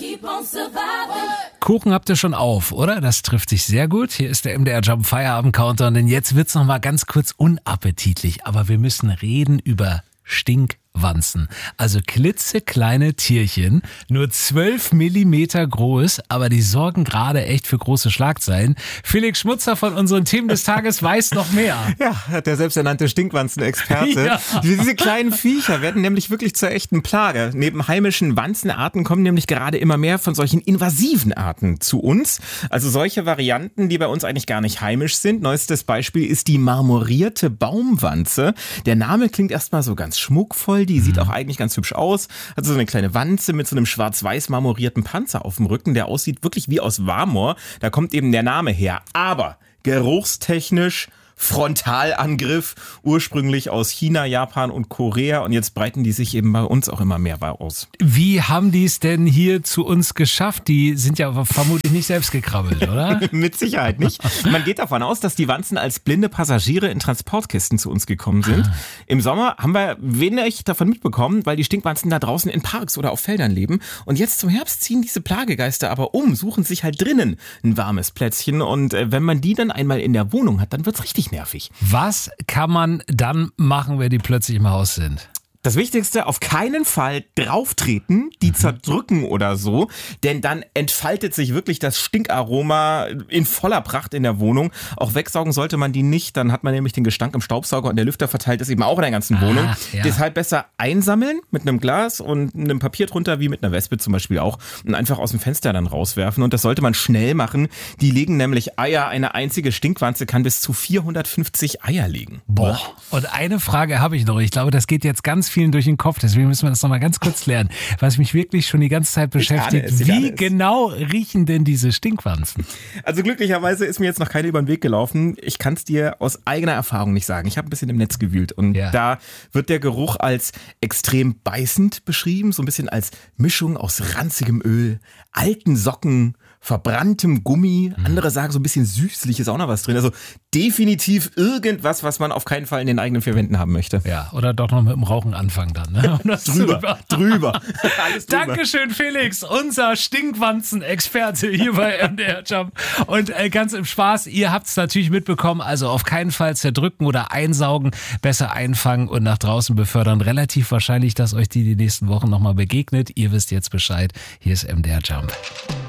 Kuchen habt ihr schon auf, oder? Das trifft sich sehr gut. Hier ist der MDR Jump Feierabend Countdown, denn jetzt wird's noch mal ganz kurz unappetitlich. Aber wir müssen reden über Stinkwanzen. Also klitzekleine Tierchen, nur 12 Millimeter groß, aber die sorgen gerade echt für große Schlagzeilen. Felix Schmutzer von unseren Themen des Tages weiß noch mehr. Ja, der selbsternannte Stinkwanzenexperte. Ja. Diese kleinen Viecher werden nämlich wirklich zur echten Plage. Neben heimischen Wanzenarten kommen nämlich gerade immer mehr von solchen invasiven Arten zu uns. Also solche Varianten, die bei uns eigentlich gar nicht heimisch sind. Neuestes Beispiel ist die marmorierte Baumwanze. Der Name klingt erstmal so ganz schmuckvoll, die sieht auch eigentlich ganz hübsch aus. Hat so eine kleine Wanze mit so einem schwarz-weiß marmorierten Panzer auf dem Rücken, der aussieht wirklich wie aus Marmor. Da kommt eben der Name her. Aber geruchstechnisch Frontalangriff, ursprünglich aus China, Japan und Korea, und jetzt breiten die sich eben bei uns auch immer mehr aus. Wie haben die es denn hier zu uns geschafft? Die sind ja vermutlich nicht selbst gekrabbelt, oder? Mit Sicherheit nicht. Man geht davon aus, dass die Wanzen als blinde Passagiere in Transportkisten zu uns gekommen sind. Im Sommer haben wir wenig davon mitbekommen, weil die Stinkwanzen da draußen in Parks oder auf Feldern leben. Und jetzt zum Herbst ziehen diese Plagegeister aber um, suchen sich halt drinnen ein warmes Plätzchen. Und wenn man die dann einmal in der Wohnung hat, dann wird's richtig nervig. Was kann man dann machen, wenn die plötzlich im Haus sind? Das Wichtigste, auf keinen Fall drauftreten, die zerdrücken oder so, denn dann entfaltet sich wirklich das Stinkaroma in voller Pracht in der Wohnung. Auch wegsaugen sollte man die nicht, dann hat man nämlich den Gestank im Staubsauger und der Lüfter verteilt es eben auch in der ganzen Wohnung. Ja. Deshalb besser einsammeln mit einem Glas und einem Papier drunter, wie mit einer Wespe zum Beispiel auch, und einfach aus dem Fenster dann rauswerfen. Und das sollte man schnell machen. Die legen nämlich Eier. Eine einzige Stinkwanze kann bis zu 450 Eier legen. Boah. Und eine Frage habe ich noch. Ich glaube, das geht jetzt ganz vielen durch den Kopf, deswegen müssen wir das nochmal ganz kurz klären, was mich wirklich schon die ganze Zeit beschäftigt. Wie genau riechen denn diese Stinkwanzen? Also glücklicherweise ist mir jetzt noch keine über den Weg gelaufen. Ich kann es dir aus eigener Erfahrung nicht sagen. Ich habe ein bisschen im Netz gewühlt und da wird der Geruch als extrem beißend beschrieben, so ein bisschen als Mischung aus ranzigem Öl, alten Socken, verbranntem Gummi. Andere sagen so ein bisschen süßlich, ist auch noch was drin. Also definitiv irgendwas, was man auf keinen Fall in den eigenen vier Wänden haben möchte. Ja, oder doch noch mit dem Rauchen anfangen dann. Ne? Drüber. Alles drüber. Dankeschön, Felix, unser Stinkwanzen-Experte hier bei MDR Jump. Und ganz im Spaß, ihr habt es natürlich mitbekommen, also auf keinen Fall zerdrücken oder einsaugen, besser einfangen und nach draußen befördern. Relativ wahrscheinlich, dass euch die nächsten Wochen nochmal begegnet. Ihr wisst jetzt Bescheid. Hier ist MDR Jump.